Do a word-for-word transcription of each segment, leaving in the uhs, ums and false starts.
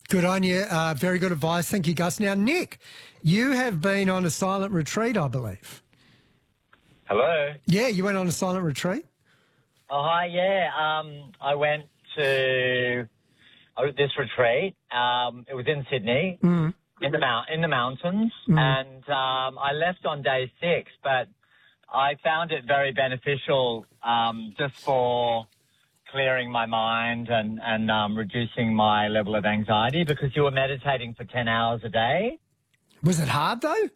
Good on you. Uh, very good advice. Thank you, Gus. Now, Nick, you have been on a silent retreat, I believe. Hello. Yeah, you went on a silent retreat? Oh, hi, yeah. Um, I went to oh, this retreat. Um, it was in Sydney, Mm. in the mount, in the mountains, Mm. and um, I left on day six, but I found it very beneficial um, just for clearing my mind and, and um, reducing my level of anxiety because you were meditating for ten hours a day. Was it hard, though?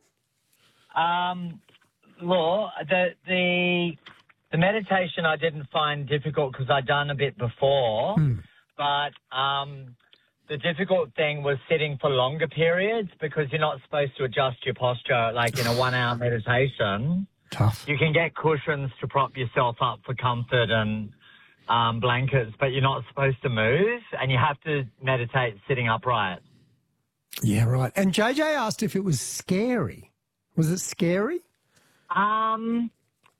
Um, Law, the, the, the meditation I didn't find difficult because I'd done a bit before, Mm. but um, the difficult thing was sitting for longer periods because you're not supposed to adjust your posture like in a one-hour meditation. Tough. You can get cushions to prop yourself up for comfort and um, blankets, but you're not supposed to move, and you have to meditate sitting upright. Yeah, right. And J J asked if it was scary. Was it scary? Um,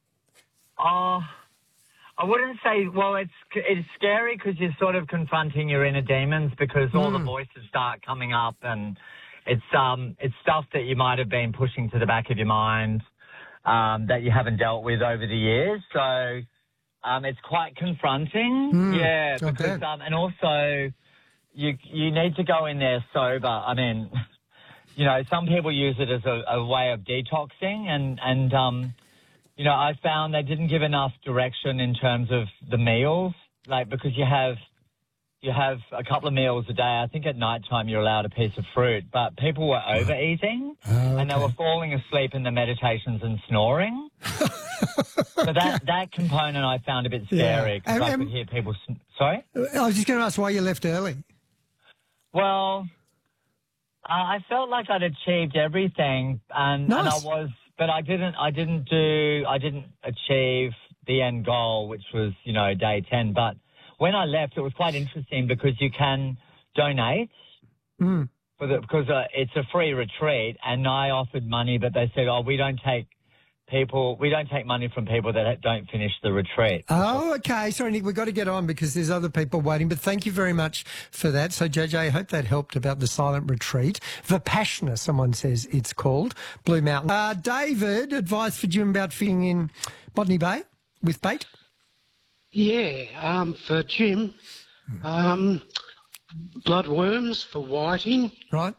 oh, I wouldn't say, well, it's it's scary because you're sort of confronting your inner demons because all the voices start coming up, and it's um it's stuff that you might have been pushing to the back of your mind um, that you haven't dealt with over the years. So um, it's quite confronting. Mm, yeah, I because bet. um, and also you you need to go in there sober. I mean, you know, some people use it as a, a way of detoxing, and and um, you know, I found they didn't give enough direction in terms of the meals, like because you have you have a couple of meals a day. I think at night time you're allowed a piece of fruit, but people were overeating Oh, okay. and they were falling asleep in the meditations and snoring. So that that component I found a bit scary because And- I and- could hear people. Sn- Sorry. I was just going to ask why you left early. Well, uh, I felt like I'd achieved everything, and, and I Nice. was, but I didn't. I didn't do. I didn't achieve the end goal, which was, you know, day ten. But when I left, it was quite interesting because you can donate Mm. for the because uh, it's a free retreat, and I offered money, but they said, "Oh, we don't take people. We don't take money from people that don't finish the retreat." Oh, okay. Sorry, Nick, we've got to get on because there's other people waiting. But thank you very much for that. So, J J, I hope that helped about the silent retreat. Vipassana, someone says it's called. Blue Mountain. Uh, David, advice for Jim about fitting in Botany Bay with bait? Yeah, um, for Jim, um, bloodworms for whiting, Right?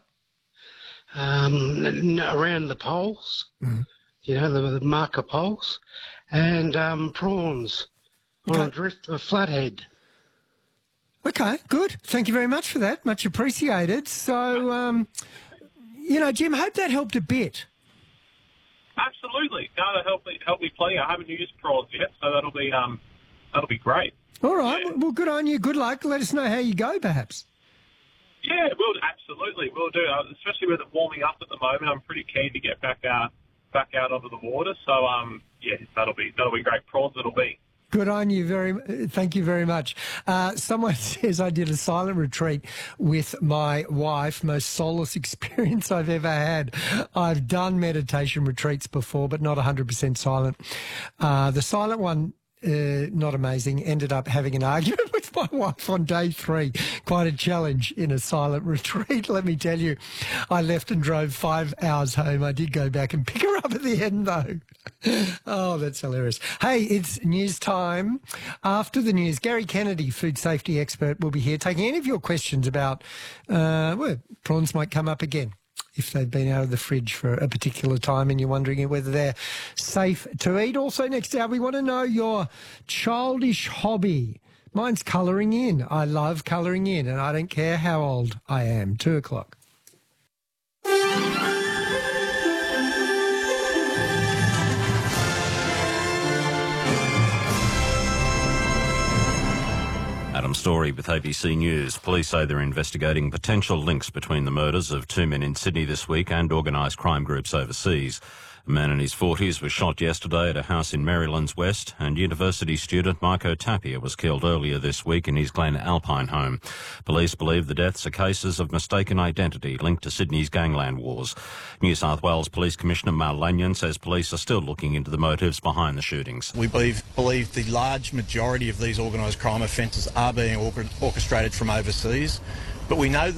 um, n- around the poles, you know, the, the marker poles, and um, prawns on a Okay. drift, a flathead. Okay, good. Thank you very much for that. Much appreciated. So, um, you know, Jim, hope that helped a bit. Absolutely. No, that helped me, helped me plenty. I haven't used prawns yet, so that'll be um, that'll be great. All right. Yeah. Well, good on you. Good luck. Let us know how you go, perhaps. Yeah, we'll absolutely we'll do. Uh, especially with it warming up at the moment, I'm pretty keen to get back out back out onto the water. So um, yeah, that'll be that'll be great. Prawns it'll be. Good on you. Very, thank you very much. Uh, someone says I did a silent retreat with my wife. Most solace experience I've ever had. I've done meditation retreats before, but not one hundred percent silent. Uh, the silent one, uh, not amazing. Ended up having an argument with my wife on day three. Quite a challenge in a silent retreat, let me tell you. I left and drove five hours home. I did go back and pick her up at the end, though. Oh, that's hilarious. Hey, it's news time. After the news, Gary Kennedy, food safety expert, will be here taking any of your questions about, uh, well, prawns might come up again if they've been out of the fridge for a particular time and you're wondering whether they're safe to eat. Also, next hour, we want to know your childish hobby. Mine's colouring in. I love colouring in, and I don't care how old I am. Two o'clock. Adam Story with A B C News. Police say they're investigating potential links between the murders of two men in Sydney this week and organised crime groups overseas. A man in his forties was shot yesterday at a house in Maryland's West, and university student Marco Tapia was killed earlier this week in his Glen Alpine home. Police believe the deaths are cases of mistaken identity linked to Sydney's gangland wars. New South Wales Police Commissioner Mal Lanyon says police are still looking into the motives behind the shootings. We believe, believe the large majority of these organised crime offences are being orchestrated from overseas, but we know that